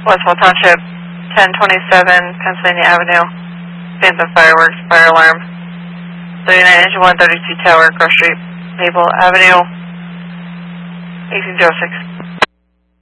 Westfall Township, 1027 Pennsylvania Avenue. Phantom Fireworks, fire alarm. 39 Engine 132 Tower, Grove Street, Maple Avenue, 1806.